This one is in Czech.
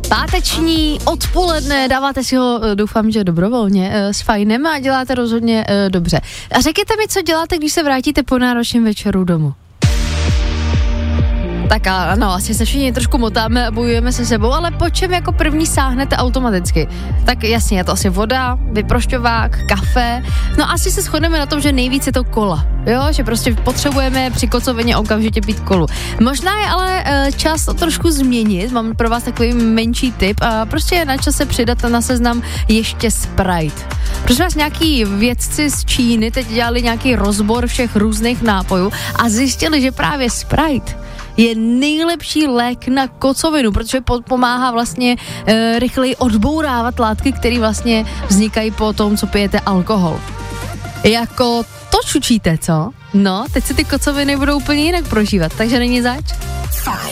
Páteční odpoledne, dáváte si ho, doufám, že dobrovolně, s fajnem a děláte rozhodně dobře. A řekněte mi, co děláte, když se vrátíte po náročném večeru domů. Tak ano, asi se všichni trošku motáme a bojujeme se sebou, ale po čem jako první sáhnete automaticky? Tak jasně, je to asi voda, vyprošťovák, kafe, no asi se shodneme na tom, že nejvíc je to kola, jo, že prostě potřebujeme při kocovině okamžitě pít kolu. Možná je ale čas to trošku změnit, mám pro vás takový menší tip a prostě je na čase přidat na seznam ještě Sprite. Protože vás nějaký vědci z Číny teď dělali nějaký rozbor všech různých nápojů a zjistili, že právě Sprite je nejlepší lék na kocovinu, protože pomáhá vlastně rychleji odbourávat látky, které vlastně vznikají po tom, co pijete alkohol. Jako to čučíte, co? No, teď se ty kocoviny budou úplně jinak prožívat, takže není zač?